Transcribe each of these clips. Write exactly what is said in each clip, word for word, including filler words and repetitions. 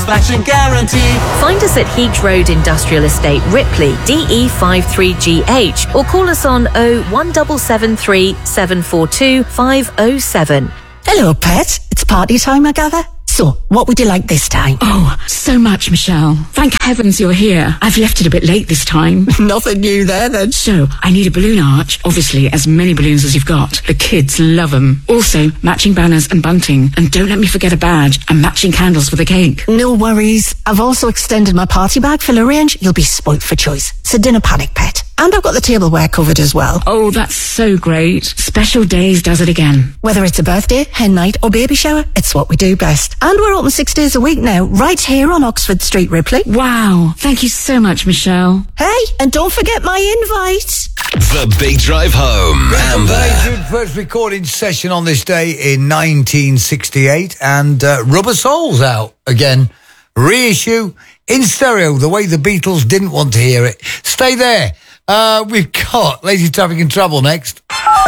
satisfaction guarantee. Find us at Heath Road Industrial Estate, Ripley, D E five three G H, or call us on oh one seven seven three, seven four two, five oh seven. Hello, pet. It's party time, I gather. So, what would you like this time? Oh, so much, Michelle. Thank heavens you're here. I've left it a bit late this time. Nothing new there, then. So, I need a balloon arch. Obviously, as many balloons as you've got. The kids love them. Also, matching banners and bunting. And don't let me forget a badge and matching candles for the cake. No worries. I've also extended my party bag full of range. You'll be spoilt for choice. So, dinner panic, pet. And I've got the tableware covered as well. Oh, that's so great. Special Days does it again. Whether it's a birthday, hen night or baby shower, it's what we do best. And we're open six days a week now, right here on Oxford Street, Ripley. Wow. Thank you so much, Michelle. Hey, and don't forget my invite. The Big Drive Home. Amber. First recording session on this day in nineteen sixty-eight, and uh, Rubber Soul's out again. Reissue in stereo, the way the Beatles didn't want to hear it. Stay there. Uh, we've got Lazy Traffic and Travel next.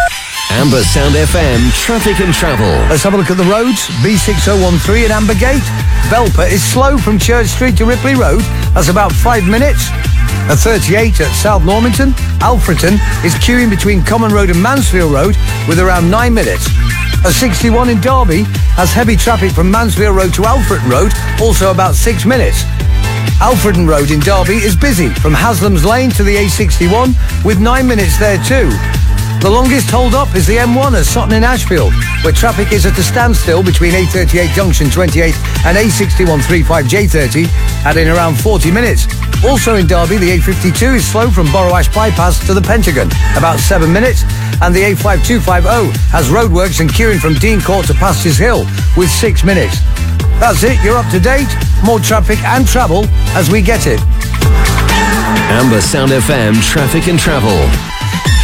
Amber Sound F M, Traffic and Travel. Let's have a look at the roads. B six oh one three at Ambergate. Belper is slow from Church Street to Ripley Road. That's about five minutes. A thirty-eight at South Normanton. Alfreton is queuing between Common Road and Mansfield Road with around nine minutes. A sixty-one in Derby has heavy traffic from Mansfield Road to Alfreton Road, also about six minutes. Alfreton Road in Derby is busy from Haslam's Lane to the A sixty-one with nine minutes there too. The longest hold-up is the M one at Sutton in Ashfield, where traffic is at a standstill between A thirty-eight Junction twenty-eight and A sixty-one thirty-five J thirty, adding around forty minutes. Also in Derby, the A fifty-two is slow from Borough Ash Bypass to the Pentagon, about seven minutes, and the A five two five oh has roadworks and queuing from Dean Court to Pastures Hill with six minutes. That's it, you're up to date. More traffic and travel as we get it. Amber Sound F M, Traffic and Travel.